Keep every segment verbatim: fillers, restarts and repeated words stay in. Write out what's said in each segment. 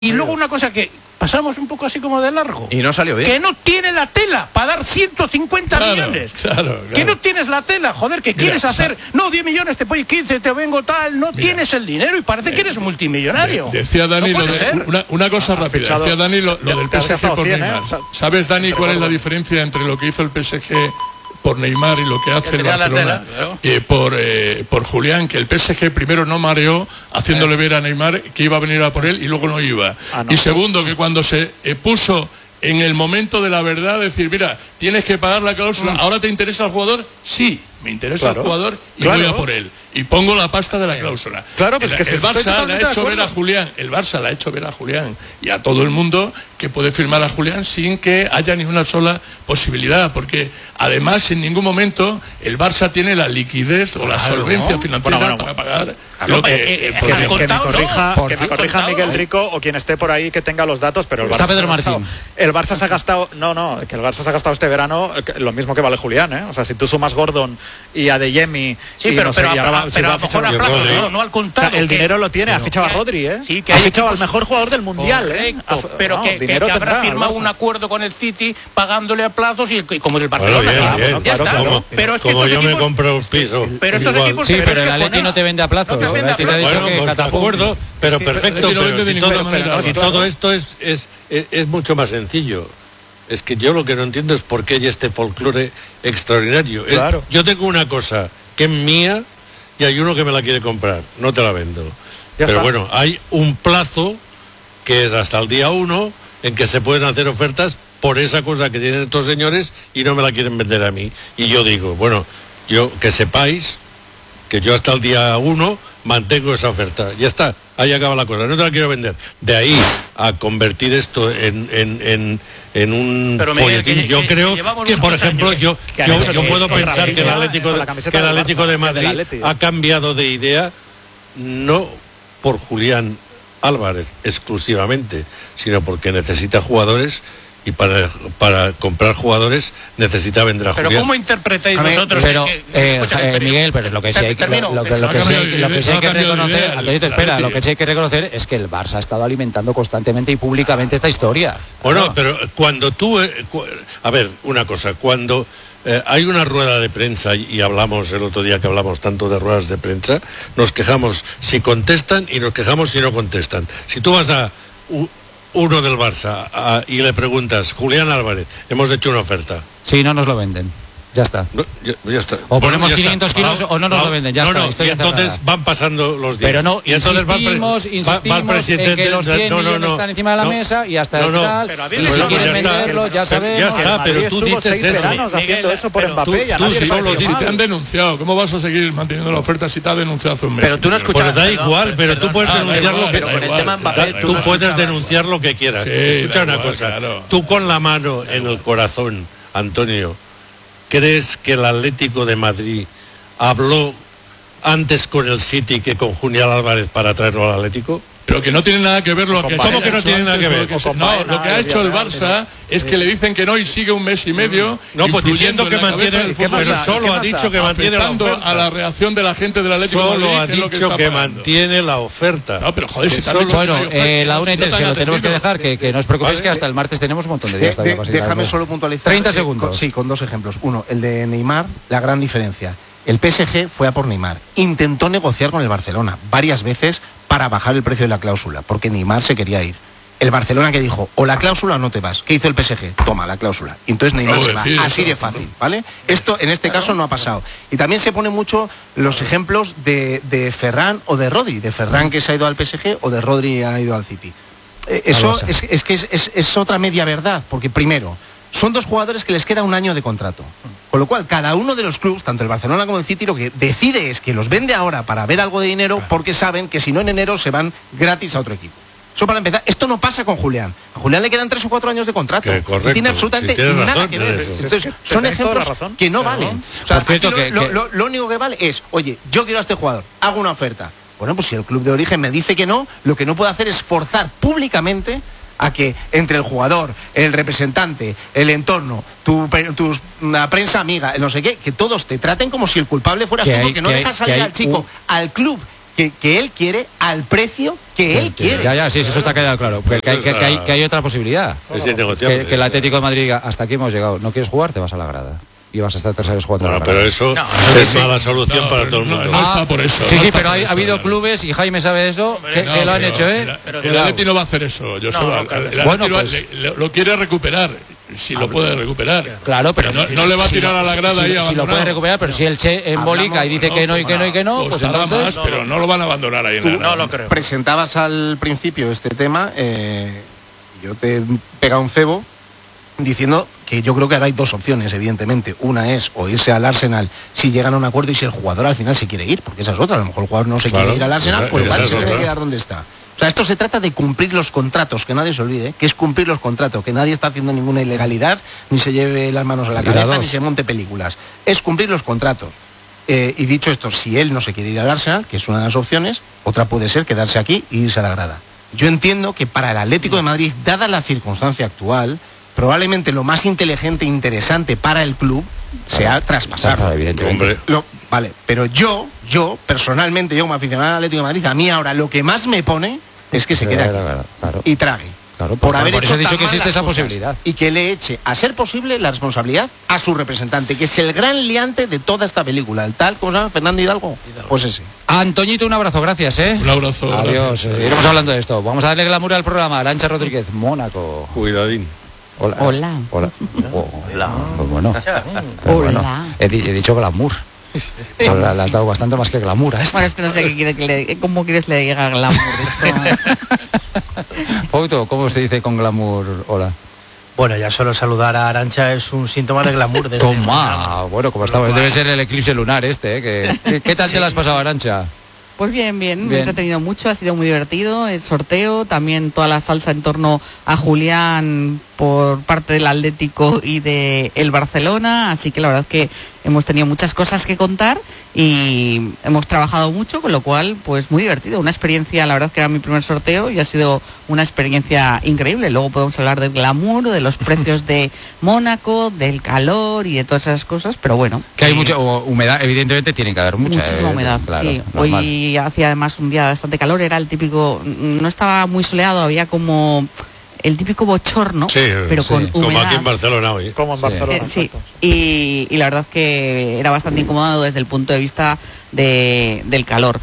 Y luego una cosa que pasamos un poco así como de largo. Y no salió bien. Que no tiene la tela para dar ciento cincuenta claro, millones. Claro, claro. Que no tienes la tela, joder, que Mira, quieres hacer, o sea, no, diez millones, te voy quince, te vengo tal, no mira, tienes el dinero y parece que eres multimillonario. De, decía Dani, no lo puede de, ser. una, una cosa rápida, fichado, decía Dani lo, lo del P S G por cien, Neymar. ¿eh? ¿Sabes, Dani, Te cuál recuerdo. es la diferencia entre lo que hizo el P S G por Neymar y lo que hace el tenía la Barcelona tela, claro. eh, por, eh, por Julián? Que el P S G primero no mareó haciéndole ver a Neymar que iba a venir a por él y luego no iba. Ah, no. Y segundo, que cuando se eh, puso en el momento de la verdad, decir, mira, tienes que pagar la cláusula, ¿ahora te interesa el jugador? Sí, me interesa Claro, el jugador y claro. voy a por él. Y pongo la pasta de la cláusula. Claro, pues el, que si el estoy Barça le totalmente ha de hecho ver acuerdo. a Julián, el Barça le ha hecho ver a Julián y a todo el mundo que puede firmar a Julián sin que haya ni una sola posibilidad, porque además en ningún momento el Barça tiene la liquidez o la Claro, solvencia ¿no? financiera Bueno, bueno, para pagar claro, lo que, eh, eh, eh, que Que, han me- que me contado, corrija, ¿no? que me Han corrija contado, Miguel ¿no? Rico o quien esté por ahí que tenga los datos, pero el Barça Está Pedro se ha gastado- Martín. el Barça se ha gastado, no, no, que el Barça se ha gastado este verano eh, que- lo mismo que vale Julián, ¿eh? O sea, si tú sumas Gordon y Adeyemi Sí, y pero, no sé, pero, y a, ahora a- va- si pero va a lo mejor a fichar- plazo, Rodri. no, no al O contado. sea, el que- dinero lo tiene, ha pero fichado a que- Rodri, ¿eh? Sí, que ha hay fichado al equipos- mejor jugador del mundial, ¿eh? Correcto, Ha- pero no, que, que- dinero que habrá tendrá el firmado Barça. un acuerdo con el City pagándole a plazos y, y como del Barcelona. Bueno, bien, claro, bien, ya claro, está, claro. ¿no? Pero es que Como estos yo me equipos, compro un piso. pero estos igual. equipos Sí, pero pero es el que Atleti pones- no te vende a plazos. no te El vende a Atleti te ha plazos. dicho Bueno, que pues de catapum. acuerdo, pero que perfecto. Atleti no Pero vende de si ninguna todo, manera, si claro. todo esto es, es, es, es mucho más sencillo. Es que yo lo que no entiendo es por qué hay este folclore extraordinario. Eh, Claro. Yo tengo una cosa que es mía y hay uno que me la quiere comprar. No te la vendo. Ya Pero está. bueno, hay un plazo que es hasta el día uno en que se pueden hacer ofertas por esa cosa que tienen estos señores y no me la quieren vender a mí. Y yo digo, bueno, yo que sepáis que yo hasta el día uno mantengo esa oferta. Ya está, ahí acaba la cosa, no te la quiero vender. De ahí a convertir esto en, en, en, en un Pero, Miguel, folletín, que- yo que- creo que llevamos que, por muchos ejemplo, años que- yo, que han yo, hecho yo que- puedo que pensar que el Rafinha, Atlético, con de, la camiseta que el del Atlético Barça, de del Madrid Atleti. ha cambiado de idea, no por Julián Álvarez exclusivamente, sino porque necesita jugadores y para, para comprar jugadores necesita vender a Pero Julián. ¿cómo interpretáis A ver, vosotros? pero, que- que- eh, escúchame, eh, pero- Miguel, pero lo que sí hay que, Termino, lo, que- lo Ha que sí cambiado hay- de lo que sí idea, hay que ha cambiado de reconocer, idea, Antonio, te el espera, Atleti. lo que sí hay que reconocer es que el Barça ha estado alimentando constantemente y públicamente esta historia. Bueno, Claro. pero cuando tú... eh, cu- a ver, una cosa, cuando eh, hay una rueda de prensa, y, y hablamos el otro día que hablamos tanto de ruedas de prensa, nos quejamos si contestan y nos quejamos si no contestan. Si tú vas a u- uno del Barça a- y le preguntas, Julián Álvarez, hemos hecho una oferta. Sí, no nos lo venden. Ya está. No, ya, ya está. O ponemos ya está. quinientos kilos o no nos lo venden, ya no, está, No, la historia y entonces cerrada. van pasando los días. Pero no, y entonces va el pre- insistimos, va- va el insistimos presidente en que los de- cien no, no, millones no. están encima de la No, mesa y hasta no, el no. tal, Pero a y ver, si bueno, quieren ya está. venderlo, ya Ya sabemos. está, Madrid pero tú estuvo dices seis eso. veranos Miguel, haciendo eso por pero Mbappé tú- y a tú nadie le solo pareció Si sí te mal. han denunciado, ¿cómo vas a seguir manteniendo la oferta si te ha denunciado hace un mes? Pero tú no escuchas. Pues da perdón, igual, pero tú perdón. puedes Ah, da denunciar igual, lo que pero da con el igual, tema da Mbappé, igual. tú tú no puedes escuchabas. denunciar lo que quieras. Sí, Escucha da una igual, cosa. claro. Tú con la mano en el corazón, Antonio, ¿crees que el Atlético de Madrid habló antes con el City que con Julián Álvarez para traerlo al Atlético? Pero que no tiene nada que ver lo O que con se ¿Cómo ha que no hecho tiene nada antes que o ver? lo que se- O con No, Baena, lo que ha el hecho el Villarreal, Barça es que le dicen que no y sigue un mes y medio. No, pues influyendo diciendo que en la mantiene cabeza el del ¿qué fútbol, más pero da? solo ¿Qué ha más dicho da? que mantiene la afectando oferta. a la reacción de la gente del Atlético de Solo Madrid, ha que es lo que dicho está que pagando. mantiene la oferta. No, pero joder, si Que te han solo- dicho que no Bueno, hay oferta, eh, la si una y no tres, te que han lo tenemos que atendido. dejar, que, que no os preocupéis, Vale. que hasta el martes tenemos un montón de De- días todavía de- para seguir déjame hablando. solo puntualizar. treinta eh, segundos. con- sí, con dos ejemplos. Uno, el de Neymar, la gran diferencia. El P S G fue a por Neymar. Intentó negociar con el Barcelona varias veces para bajar el precio de la cláusula, porque Neymar se quería ir. El Barcelona que dijo, o la cláusula o no te vas. ¿Qué hizo el P S G? Toma la cláusula. Y entonces Neymar No, se va. decir Así eso, de fácil, ¿vale? Esto en este caso no ha pasado. Y también se ponen mucho los ejemplos de, de Ferran o de Rodri. De Ferran que se ha ido al P S G o de Rodri que ha ido al City. Eh, eso Barça. es, es que es, es- es otra media verdad, porque primero, son dos jugadores que les queda un año de contrato. Con lo cual, cada uno de los clubes, tanto el Barcelona como el City, lo que decide es que los vende ahora para ver algo de dinero, porque saben que si no en enero se van gratis a otro equipo. Eso para empezar. Esto no pasa con Julián. A Julián le quedan tres o cuatro años de contrato. Que correcto, No tiene absolutamente sí, tienes nada razón que en ver. eso. Entonces, Es que son tenéis toda la ejemplos razón. que no Claro. valen. O sea, Por cierto, aquí lo, que- lo- que- lo- lo único que vale es, oye, yo quiero a este jugador, hago una oferta. Bueno, pues si el club de origen me dice que no, lo que no puedo hacer es forzar públicamente a que entre el jugador, el representante, el entorno, tu, pe- tus- la prensa amiga, el no sé qué, que todos te traten como si el culpable fueras Que tú, hay- porque no que hay- dejas que salir hay al chico, un- al club que, que él quiere al precio que él quiere. Ya, ya, sí, eso está quedado claro. Que, que hay, que, que hay, que hay otra posibilidad. Es innegociable. Que, que el Atlético de Madrid diga, hasta aquí hemos llegado. ¿No quieres jugar? Te vas a la grada. Y vas a estar tres años jugando. Bueno, a la pero grada. eso No, es sí. mala solución No, para pero todo el no, mundo. no está por eso. Sí, no sí, está pero por hay, eso, ha habido no. clubes, y Jaime sabe eso, que, No, que lo han pero hecho, ¿eh? la- Pero el cuidado. Atleti no va a hacer eso. Yo No, solo- no, el claro. Atleti Bueno, lo- pues- le- le- lo quiere recuperar. Si lo puede recuperar. Claro, pero no, no le va a si tirar lo- a la grada si, ahí si lo abandonado. puede recuperar, pero si el Che embolica y dice que no y que no y que no, pues Costará entonces... más, pero no lo van a abandonar ahí en la No grada. lo creo. Presentabas al principio este tema, eh, yo te he pegado un cebo diciendo que yo creo que ahora hay dos opciones, evidentemente. Una es o irse al Arsenal si llegan a un acuerdo y si el jugador al final se quiere ir, porque esa es otra. A lo mejor el jugador no se Claro, quiere ir al Arsenal, esa- pues igual esa se es quiere otra. quedar donde está. O sea, esto se trata de cumplir los contratos, que nadie se olvide, que es cumplir los contratos, que nadie está haciendo ninguna ilegalidad, ni se lleve las manos a la Y la cabeza, dos. ni se monte películas. Es cumplir los contratos. Eh, y dicho esto, si él no se quiere ir al Arsenal, que es una de las opciones, otra puede ser quedarse aquí e irse a la grada. Yo entiendo que para el Atlético de Madrid, dada la circunstancia actual, probablemente lo más inteligente e interesante para el club sea traspasarlo. Claro, evidentemente. Hombre, Lo- vale, pero yo, yo, personalmente, yo como aficionado al Atlético de Madrid, a mí ahora lo que más me pone es que se quede aquí Claro, claro. y trague. Claro, por por- haber por eso hecho he dicho tan que mal existe las esa cosas. posibilidad. Y que le eche, a ser posible, la responsabilidad a su representante, que es el gran liante de toda esta película, el tal, ¿cómo se llama? Fernando Hidalgo. Pues ese. Antoñito, un abrazo, gracias, ¿eh? Un abrazo. Adiós, gracias. eh, iremos hablando de esto. Vamos a darle glamour al programa. Arancha Rodríguez, Mónaco. cuidadín. Hola. Hola. Hola. Oh, pues bueno. Pues Hola. bueno. He, di- he dicho glamour. Pues la- le has dado bastante más que glamour a esto. Bueno, es que no sé qué quiere que le, cómo quieres que le diga glamour esto. Fouto, ¿cómo se dice con glamour? Hola. Bueno, ya solo saludar a Arancha es un síntoma de glamour. Desde Toma. Bueno, como estamos, debe ser el eclipse lunar este, ¿eh? Que- ¿Qué, qué tal te lo has pasado, Arancha? Pues bien, bien, me he Bien. entretenido mucho, ha sido muy divertido el sorteo, también toda la salsa en torno a Julián por parte del Atlético y de el Barcelona, así que la verdad es que hemos tenido muchas cosas que contar y hemos trabajado mucho, con lo cual pues muy divertido, una experiencia, la verdad es que era mi primer sorteo y ha sido una experiencia increíble. Luego podemos hablar del glamour, de los precios de Mónaco, del calor y de todas esas cosas, pero bueno. Que hay eh, mucha o- humedad, evidentemente tiene que haber mucha. Muchísima eh, humedad, claro, sí. normal. Hoy hacía además un día bastante calor, era el típico, no estaba muy soleado, había como el típico bochorno, Sí, pero sí. con Como humedad. aquí en Barcelona hoy. Como en Sí. Barcelona. Eh, sí, exacto. y, y la verdad que era bastante incómodo desde el punto de vista de, del calor.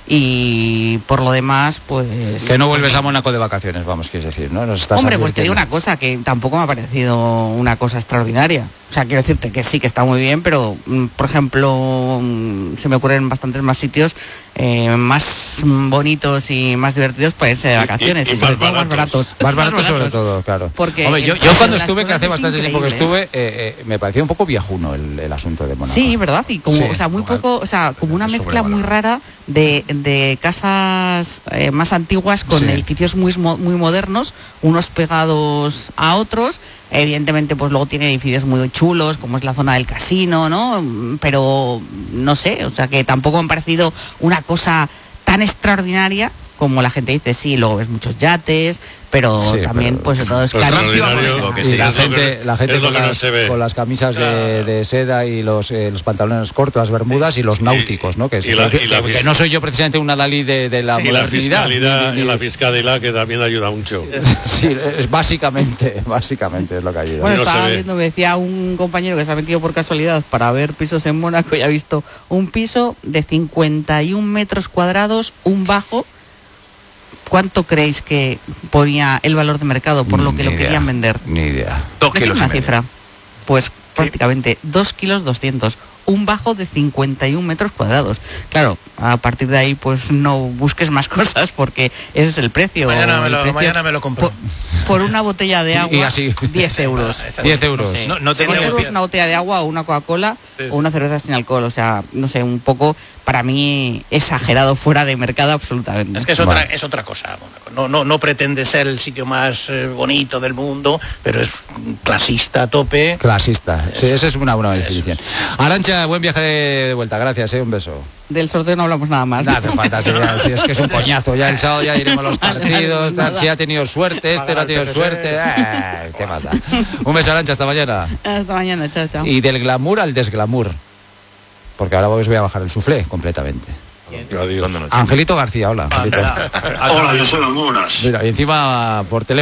Y por lo demás, pues... Que no vuelves a Mónaco de vacaciones, vamos, quieres decir, ¿no? Nos estás Hombre, pues te digo advirtiendo. una cosa, que tampoco me ha parecido una cosa extraordinaria. O sea, quiero decirte que sí, que está muy bien, pero, mm, por ejemplo, mm, se me ocurren bastantes más sitios eh, más bonitos y más divertidos para irse de Y- y- vacaciones. y Y, sobre más todo más baratos. baratos. Más barato sobre baratos. todo, claro. Porque Hombre, yo, el yo precio cuando de las estuve, que cosas hace es bastante tiempo que increíble. estuve, eh, eh, me parecía un poco viejuno el, el asunto de Mónaco. Sí, ¿verdad? Y como, Sí. o sea, muy poco, o sea, como una mezcla Sobrevalorado. muy rara de, de casas eh, más antiguas con Sí. edificios muy, mo- muy modernos, unos pegados a otros. Evidentemente, pues luego tiene edificios muy chulos, como es la zona del casino, ¿no? Pero no sé, o sea, que tampoco me ha parecido una cosa tan extraordinaria como la gente dice. Sí, luego ves muchos yates, pero Sí, también pero- pues todo es Pero carísimo. extraordinario, porque- que sí, Y la es lo gente, que- la gente es lo con, que no las, se ve. con las camisas de, de seda y los, eh, los pantalones cortos, las bermudas y los náuticos, ¿no? Que, es- y la- que- y la que fis- no soy yo precisamente una Dalí de, de la Y la modernidad. fiscalidad, ni- ni- y la fiscalidad que también ayuda mucho. Sí, es básicamente, básicamente es lo que ayuda. Bueno, no se estaba ve. viendo, me decía un compañero que se ha metido por casualidad para ver pisos en Mónaco y ha visto un piso de cincuenta y un metros cuadrados, un bajo. ¿Cuánto creéis que ponía el valor de mercado por lo que Ni lo idea, querían vender? Ni idea. Dos Decid kilos y una medio. cifra. Pues prácticamente dos kilos doscientos. Un bajo de cincuenta y un metros cuadrados. Claro, a partir de ahí pues no busques más cosas porque ese es el precio. Mañana me El lo- precio mañana me lo compro. Por, por una botella de Y- agua, y así. diez euros. diez euros. No, no diez tengo euros una botella de agua o una Coca-Cola Sí, sí. o una cerveza sin alcohol. O sea, no sé, un poco para mí exagerado, fuera de mercado absolutamente. Es que es otra, Vale. es otra cosa, Mónaco. No, no, no pretende ser el sitio más eh, bonito del mundo, pero es clasista a tope. Clasista. Sí, esa es una buena definición. Arancha, buen viaje de vuelta. Gracias, eh, un beso. Del sorteo no hablamos nada más. Nada, hace falta, sí, ya, sí, es que es un coñazo. Ya el sábado ya iremos a los partidos. Tal, si ha tenido suerte, este no ha tenido suerte. Eh, ¿Qué más da? Un beso, Arancha, hasta mañana. Hasta mañana, chao, chao. Y del glamour al desglamour. Porque ahora os voy a bajar el suflé completamente. Adiós. Angelito García, hola. Angelito. Hola, yo soy Honduras. Mira, y encima por teléfono.